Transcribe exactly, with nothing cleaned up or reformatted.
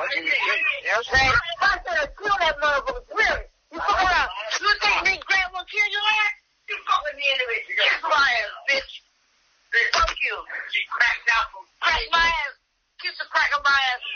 You know what I'm saying? I said, kill that motherfucker, really. You fuck around. You think me Grant will kill your ass? You fuck with me anyway. Kiss my ass, bitch. Fuck you. She cracked out from crack my ass. Kiss the crack of my ass.